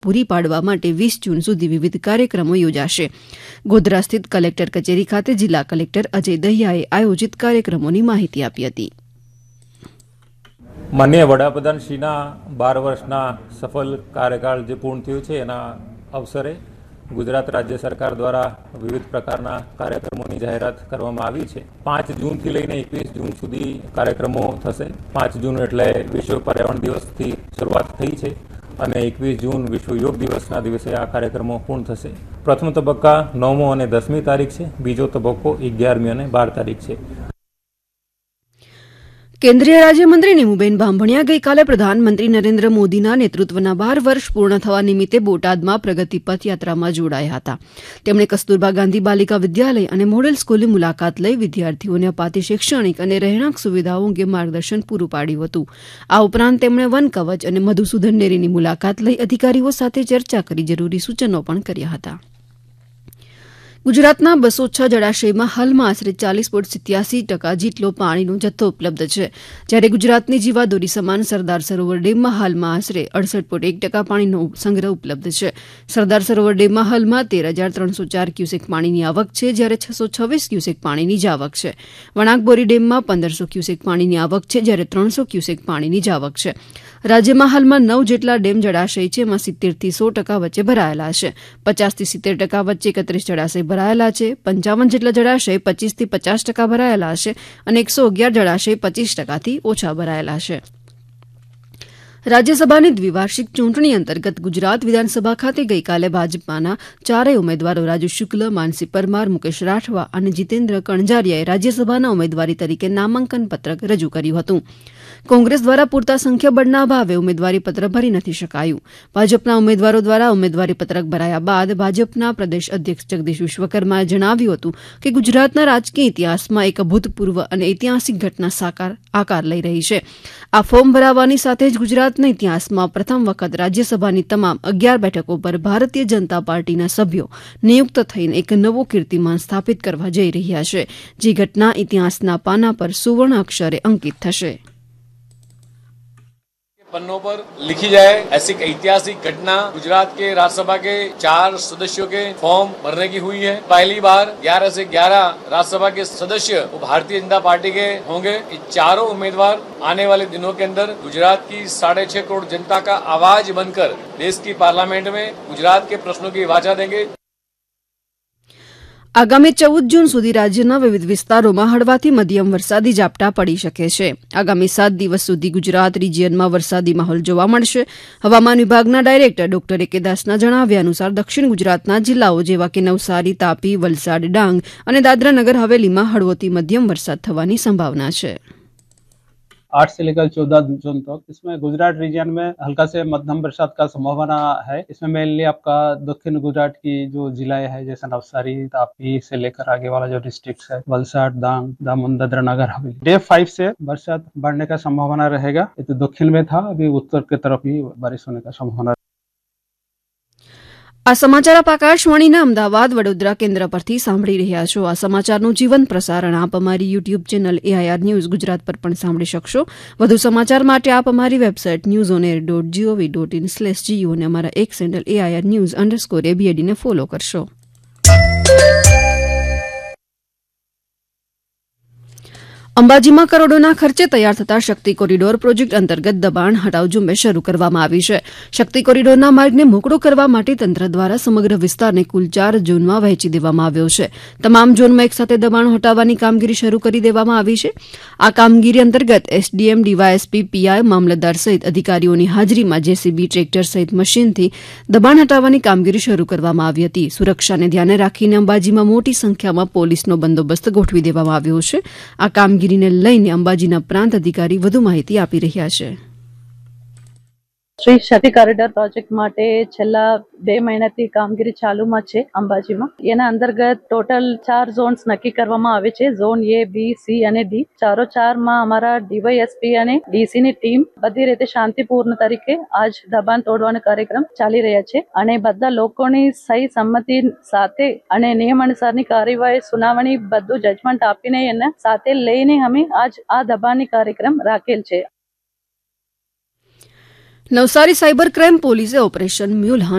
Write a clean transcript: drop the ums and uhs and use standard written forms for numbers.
પૂરી પાડવા માટે 20 જૂન સુધી વિવિધ કાર્યક્રમો યોજાશે. ગોધરા સ્થિત કલેક્ટર કચેરી ખાતે જિલ્લા કલેક્ટર અજય દહિયાએ આયોજિત કાર્યક્રમોની માહિતી આપી હતી. માનનીય વડાપ્રધાન શ્રીના 12 વર્ષના સફળ કાર્યકાળ જે પૂર્ણ થયું છે એના અવસરે ગુજરાત રાજ્ય સરકાર દ્વારા વિવિધ પ્રકારના કાર્યક્રમોની જાહેરાત કરવામાં આવી છે. 5 જૂનથી લઈને 21 જૂન સુધી કાર્યક્રમો થશે. 5 જૂન એટલે વિશ્વ પર્યાવરણ દિવસથી શરૂઆત થઈ છે અને 21 જૂન વિશ્વ યોગ દિવસના દિવસે આ કાર્યક્રમો પૂર્ણ થશે. પ્રથમ તબક્કા 9મી અને 10મી તારીખ છે. બીજો તબક્કો 11મી અને 12 તારીખ છે. કેન્દ્રીય રાજ્યમંત્રી નીમુબેન બાંભણિયા ગઈકાલે પ્રધાનમંત્રી નરેન્દ્ર મોદીના નેતૃત્વના 12 વર્ષ પૂર્ણ થવા નિમિત્તે બોટાદમાં પ્રગતિપથ યાત્રામાં જોડાયા હતા. તેમણે કસ્તુરબા ગાંધી બાલિકા વિદ્યાલય અને મોડેલ સ્કૂલની મુલાકાત લઈ વિદ્યાર્થીઓને અપાતી શૈક્ષણિક અને રહેણાંક સુવિધાઓ અંગે માર્ગદર્શન પૂરું પાડ્યું હતું. આ ઉપરાંત તેમણે વન કવચ અને મધુસૂદન ડેરીની મુલાકાત લઈ અધિકારીઓ સાથે ચર્ચા કરી જરૂરી સૂચનો પણ કર્યા હતા. ગુજરાતના 206 જળાશયમાં હાલમાં આશરે 40.87% જેટલો પાણીનો જથ્થો ઉપલબ્ધ છે, જ્યારે ગુજરાતની જીવાદોરી સમાન સરદાર સરોવર ડેમમાં હાલમાં આશરે 68.1% પાણીનો સંગ્રહ ઉપલબ્ધ છે. સરદાર સરોવર ડેમમાં હાલમાં 13,304 ક્યુસેક પાણીની આવક છે, જ્યારે 626 ક્યુસેક પાણીની જ આવક છે. વણાકબોરી ડેમમાં 1,500 ક્યુસેક પાણીની આવક છે, જ્યારે 300 ક્યુસેક પાણીની જ આવક છે. રાજ્યમાં હાલમાં 9 જેટલા ડેમ જળાશય છે, એમાં 70% થી 100% વચ્ચે ભરાયેલા છે. 50% થી 70% વચ્ચે 31 જળાશય ભરાયેલા છે. 55 જેટલા જળાશય 25% થી 50% ભરાયેલા છે અને 111 જળાશય 25% થી ઓછા ભરાયેલા છે. રાજ્યસભાની દ્વિવાર્ષિક ચૂંટણી અંતર્ગત ગુજરાત વિધાનસભા ખાતે ગઈકાલે ભાજપના 4 ઉમેદવારો રાજુ શુક્લ, માનસી પરમાર, મુકેશ રાઠવા અને જીતેન્દ્ર કણઝારિયાએ રાજ્યસભાના ઉમેદવારી તરીકે નામાંકન પત્રક રજૂ કર્યું હતું. કોંગ્રેસ દ્વારા પૂરતા સંખ્યાબળના અભાવે ઉમેદવારી પત્ર ભરી નથી શકાયું. ભાજપના ઉમેદવારો દ્વારા ઉમેદવારી પત્રક ભરાયા બાદ ભાજપના પ્રદેશ અધ્યક્ષ જગદીશ વિશ્વકર્માએ જણાવ્યું હતું કે ગુજરાતના રાજકીય ઇતિહાસમાં એક અભૂતપૂર્વ અને ઐતિહાસિક ઘટના આકાર લઈ રહી છે. આ ફોર્મ ભરાવાની સાથે જ ગુજરાતના ઇતિહાસમાં પ્રથમ વખત રાજ્યસભાની તમામ 11 બેઠકો પર ભારતીય જનતા પાર્ટીના સભ્યો નિયુક્ત થઈને એક નવો કીર્તિમાન સ્થાપિત કરવા જઈ રહ્યા છે, જે ઘટના ઇતિહાસના પાના પર સુવર્ણ અક્ષરે અંકિત થશે. पन्नों पर लिखी जाए ऐसी ऐतिहासिक घटना गुजरात के राज्यसभा के 4 सदस्यों के फॉर्म भरने की हुई है. पहली बार 11 से 11 राज्यसभा के सदस्य भारतीय जनता पार्टी के होंगे. ये चारों उम्मीदवार आने वाले दिनों के अंदर गुजरात की 6.5 करोड़ जनता का आवाज बनकर देश की पार्लियामेंट में गुजरात के प्रश्नों की वाचा देंगे. આગામી 14 જૂન સુધી રાજ્યના વિવિધ વિસ્તારોમાં હળવાથી મધ્યમ વરસાદી ઝાપટા પડી શકે છે. આગામી 7 દિવસ સુધી ગુજરાત રિજિયનમાં વરસાદી માહોલ જોવા મળશે. હવામાન વિભાગના ડાયરેક્ટર ડોક્ટર એ.કે. દાસના જણાવ્યા અનુસાર દક્ષિણ ગુજરાતના જિલ્લાઓ જેવા કે નવસારી, તાપી, વલસાડ, ડાંગ અને દાદરા નગર હવેલીમાં હળવોથી મધ્યમ વરસાદ થવાની સંભાવના છે. 8 से लेकर 14 जून तक इसमें गुजरात रीजन में हल्का से मध्यम बरसात का संभावना है. इसमें मेनली आपका दक्षिण गुजरात की जो जिलाएं हैं जैसे नवसारी, तापी से लेकर आगे वाला जो डिस्ट्रिक्ट है वलसाड, डांग, दामन, दादरा नगर हवेली, डे 5 से बरसात बढ़ने का संभावना रहेगा. ये तो दक्षिण में था, अभी उत्तर की तरफ ही बारिश होने का संभावना. આ સમાચાર આપ આકાશવાણીના અમદાવાદ વડોદરા કેન્દ્ર પરથી સાંભળી રહ્યા છો. આ સમાચારનું જીવંત પ્રસારણ આપ અમારી YouTube channel AIR news Gujarat પર પણ સાંભળી શકશો. વધુ સમાચાર માટે આપ અમારી વેબસાઇટ newsonair.gov.in/gu અને અમારા એક હેન્ડલ AIR_news_ABD ને ફોલો કરશો. અંબાજીમાં કરોડોના ખર્ચે તૈયાર થતા શક્તિ કોરિડોર પ્રોજેક્ટ અંતર્ગત દબાણ હટાવ ઝુંબેશ શરૂ કરવામાં આવી છે. શક્તિ કોરિડોરના માર્ગને મોકળો કરવા માટે તંત્ર દ્વારા સમગ્ર વિસ્તારને કુલ 4 ઝોનમાં વહેંચી દેવામાં આવ્યો છે. તમામ ઝોનમાં એકસાથે દબાણો હટાવવાની કામગીરી શરૂ કરી દેવામાં આવી છે. આ કામગીરી અંતર્ગત SDM, DYSP, PI, મામલતદાર સહિત અધિકારીઓની હાજરીમાં JCB, ટ્રેક્ટર સહિત મશીનથી દબાણ હટાવવાની કામગીરી શરૂ કરવામાં આવી હતી. સુરક્ષાને ધ્યાને રાખીને અંબાજીમાં મોટી સંખ્યામાં પોલીસનો બંદોબસ્ત ગોઠવી દેવામાં આવ્યો છે. આ કામગીરીને લઈને અંબાજીના પ્રાંત અધિકારી વધુ માહિતી આપી રહ્યા છે. શ્રી શક્તિ કોરિડોર પ્રોજેક્ટ માટે છેલ્લા 2 મહિનાથી કામગીરી ચાલુમાં છે અંબાજીમાં. એના અંતર્ગત ટોટલ 4 ઝોન્સ નક્કી કરવામાં આવે છે. ઝોન A, B, C અને D. 4માં અમારા DYSP અને DC ની ટીમ બધી રીતે શાંતિપૂર્ણ તરીકે આજ દબાણ તોડવાનો કાર્યક્રમ ચાલી રહ્યા છે અને બધા લોકોની સહી સંમતિ સાથે અને નિયમાનુસારની કાર્યવાહી સુનાવણી બધું જજમેન્ટ આપીને એને સાથે લઈને અમે આજ આ દબાણની કાર્યક્રમ રાખેલ છે. નવસારી સાયબર ક્રાઇમ પોલીસે ઓપરેશન મ્યુલ